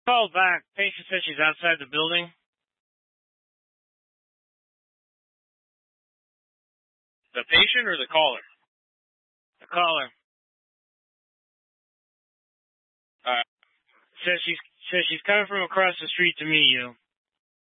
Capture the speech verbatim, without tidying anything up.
Called back. Patient says she's outside the building. The patient or the caller? The caller. Uh, says she's says she's coming from across the street to meet you.